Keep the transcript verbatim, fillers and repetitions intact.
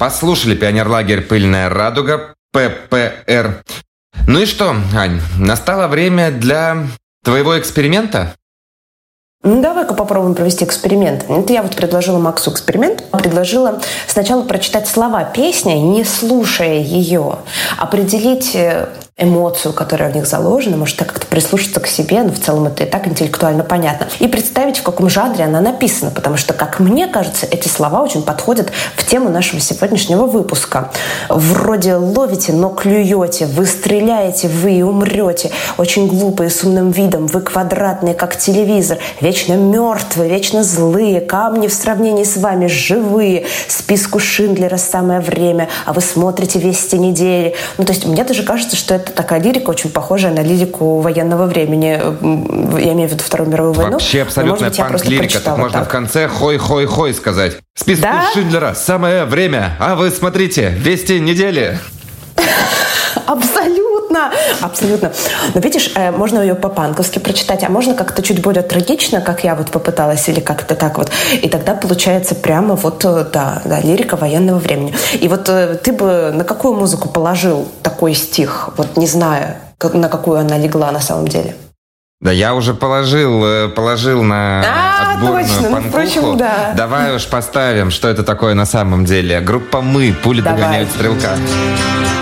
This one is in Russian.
послушали «Пионерлагерь. Пыльная радуга», Пэ Пэ Эр. Ну и что, Ань, настало время для твоего эксперимента? Ну, давай-ка попробуем провести эксперимент. Это я вот предложила Максу эксперимент. Предложила сначала прочитать слова песни, не слушая ее, определить эмоцию, которая в них заложена, может, так как-то прислушаться к себе, но в целом это и так интеллектуально понятно, и представить, в каком жанре она написана, потому что, как мне кажется, эти слова очень подходят в тему нашего сегодняшнего выпуска. Вроде «ловите, но клюете», «вы стреляете, вы и умрете», «очень глупые, с умным видом», «вы квадратные, как телевизор», «вечно мертвые», «вечно злые», «камни в сравнении с вами живые», «списку Шиндлера самое время», «а вы смотрите вести недели». Ну, то есть мне даже кажется, что это такая лирика, очень похожая на лирику военного времени. Я имею в виду Вторую мировую войну. Вообще абсолютная панк-лирика. Так можно так в конце «хой-хой-хой» сказать. «Список да? Шиндлера самое время, а вы смотрите вести недели». Абсолютно, абсолютно. Но видишь, можно ее по-панковски прочитать, а можно как-то чуть более трагично, как я вот попыталась, или как-то так вот. И тогда получается прямо вот, да, да, лирика военного времени. И вот ты бы на какую музыку положил такой стих, вот не зная, на какую она легла на самом деле? Да я уже положил, положил на а, отборную точно, панкуху. Ну, впрочем, да. Давай уж поставим, что это такое на самом деле. Группа «Мы», «Пули Давай. Догоняют стрелка».